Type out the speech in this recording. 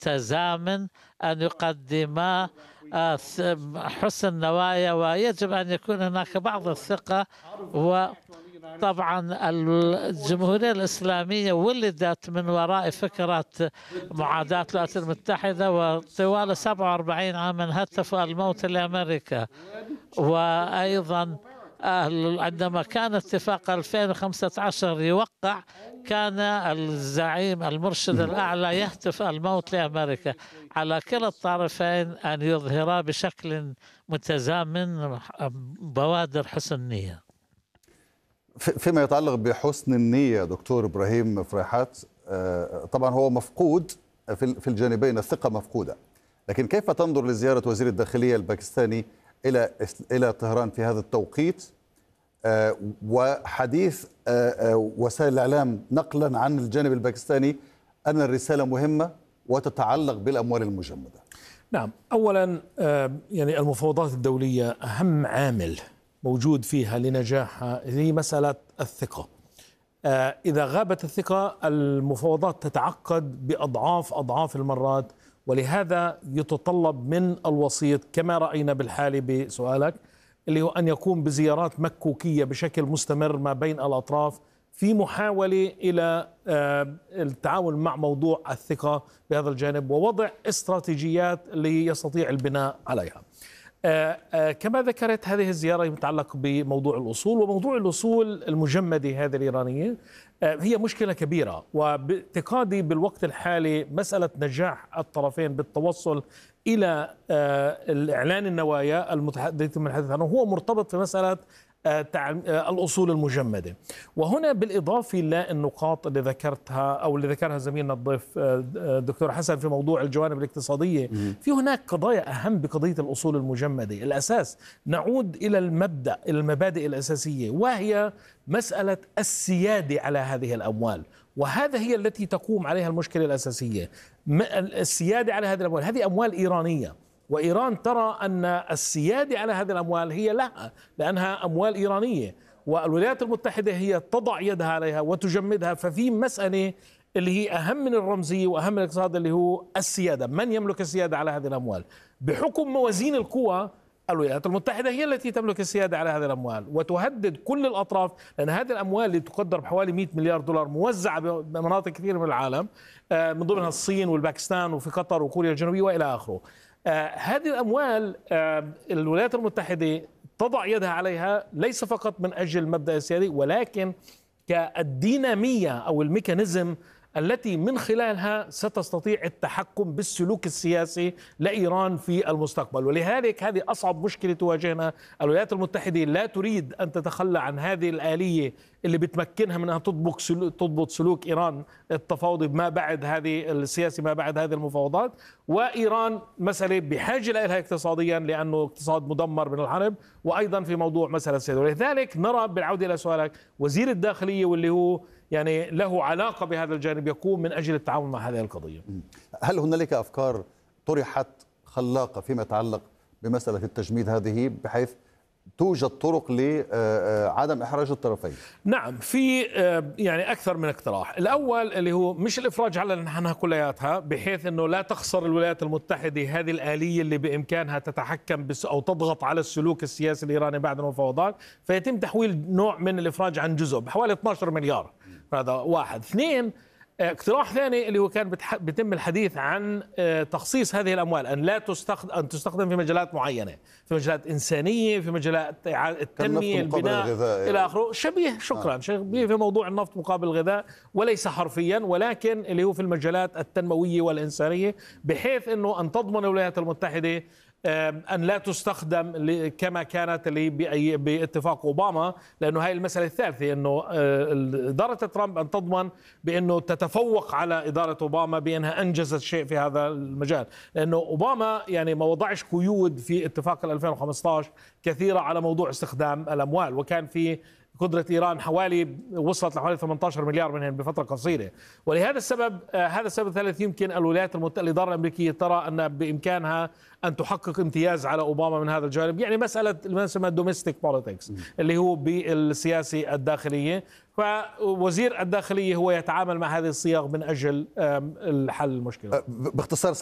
بالتزامن أن يقدما حسن نوايا، ويجب أن يكون هناك بعض الثقة. وطبعا الجمهورية الإسلامية ولدت من وراء فكرة معاداة الولايات المتحدة، وطوال 47 عاما هتفوا الموت لأمريكا. وأيضا عندما كان اتفاق 2015 يوقع، كان الزعيم المرشد الأعلى يهتف الموت لأمريكا. على كلا الطرفين أن يظهرا بشكل متزامن بوادر حسن النية. فيما يتعلق بحسن النية دكتور إبراهيم فريحات، طبعا هو مفقود في الجانبين، الثقة مفقودة، لكن كيف تنظر لزيارة وزير الداخلية الباكستاني إلى طهران في هذا التوقيت، وحديث وسائل الإعلام نقلا عن الجانب الباكستاني أن الرسالة مهمة وتتعلق بالأموال المجمدة؟ نعم، أولا يعني المفاوضات الدولية أهم عامل موجود فيها لنجاحها هي مسألة الثقة. إذا غابت الثقة المفاوضات تتعقد بأضعاف المرات، ولهذا يتطلب من الوسيط كما رأينا بالحالة بسؤالك اللي هو أن يقوم بزيارات مكوكية بشكل مستمر ما بين الأطراف في محاولة إلى التعامل مع موضوع الثقة بهذا الجانب، ووضع استراتيجيات ليستطيع البناء عليها. كما ذكرت، هذه الزيارة متعلقة بموضوع الأصول، وموضوع الأصول المجمدة هذه الإيرانية هي مشكلة كبيرة. وباعتقادي بالوقت الحالي مسألة نجاح الطرفين بالتوصل إلى الإعلان النوايا المتحدث عنه هو مرتبط في مسألة الأصول المجمدة. وهنا بالإضافة للنقاط اللي ذكرتها أو اللي ذكرها زميلنا الضيف دكتور حسن في موضوع الجوانب الاقتصادية، في هناك قضايا أهم بقضية الأصول المجمدة. الأساس نعود إلى المبادئ الأساسية، وهي مسألة السيادة على هذه الأموال، وهذا هي التي تقوم عليها المشكلة الأساسية. السيادة على هذه الأموال، هذه أموال إيرانية، وإيران ترى أن السيادة على هذه الأموال هي لها لأنها أموال إيرانية، والولايات المتحدة هي تضع يدها عليها وتجمدها. ففي مسألة اللي هي أهم من الرمزية وأهم من الاقتصاد اللي هو السيادة، من يملك السيادة على هذه الأموال. بحكم موازين القوى الولايات المتحدة هي التي تملك السيادة على هذه الأموال وتهدد كل الأطراف، لأن هذه الأموال اللي تقدر بحوالي 100 مليار دولار موزعة بمناطق كثيرة من العالم، من ضمنها الصين والباكستان وفي قطر وكوريا الجنوبية وإلى آخره. هذه الأموال الولايات المتحدة تضع يدها عليها ليس فقط من أجل مبدأ السيادة، ولكن كالدينامية أو الميكانيزم التي من خلالها ستستطيع التحكم بالسلوك السياسي لإيران في المستقبل. ولذلك هذه أصعب مشكلة تواجهنا. الولايات المتحدة لا تريد أن تتخلى عن هذه الآلية اللي بتمكنها من أن تضبط سلوك إيران التفاوضي ما بعد هذه السياسي ما بعد هذه المفاوضات. وإيران مسألة بحاجة لها اقتصاديا لأنه اقتصاد مدمر من الحرب، وأيضا في موضوع مسألة السيادة. ولذلك نرى بالعودة إلى سؤالك وزير الداخلية واللي هو يعني له علاقة بهذا الجانب يقوم من أجل التعامل مع هذه القضية. هل هنالك أفكار طرحت خلاقة فيما يتعلق بمسألة التجميد هذه بحيث توجد طرق لعدم إحراج الطرفين؟ نعم، في يعني أكثر من اقتراح. الأول اللي هو مش الإفراج على عنها كلياتها، بحيث أنه لا تخسر الولايات المتحدة هذه الآلية اللي بإمكانها تتحكم أو تضغط على السلوك السياسي الإيراني بعد المفاوضات، فيتم تحويل نوع من الإفراج عن جزء بحوالي 12 مليار. هذا واحد. اثنين، اقتراح ثاني اللي هو كان بيتم الحديث عن تخصيص هذه الأموال أن تستخدم في مجالات معينة، في مجالات إنسانية، في مجالات التنمية، البناء إلى آخره. شبيه في موضوع النفط مقابل الغذاء، وليس حرفيا ولكن اللي هو في المجالات التنموية والإنسانية، بحيث أنه أن تضمن الولايات المتحدة أن لا تستخدم كما كانت اللي باتفاق أوباما، لأنه هاي المسألة الثالثة أنه إدارة ترامب أن تضمن بأنه تتفوق على إدارة أوباما بأنها أنجزت شيء في هذا المجال، لأنه أوباما يعني ما وضعش قيود في اتفاق 2015 كثيرة على موضوع استخدام الأموال، وكان في قدرة إيران حوالي وصلت لحوالي 18 مليار منهم بفترة قصيرة. ولهذا السبب هذا السبب الثالث يمكن الولايات المتحدة الإدارة الأمريكية ترى أن بإمكانها أن تحقق امتياز على أوباما من هذا الجانب، يعني مسألة ما يسمى دوميستيك بوليتكس اللي هو بالسياسة الداخلية. فوزير الداخلية هو يتعامل مع هذه الصياغ من أجل حل المشكلة. باختصار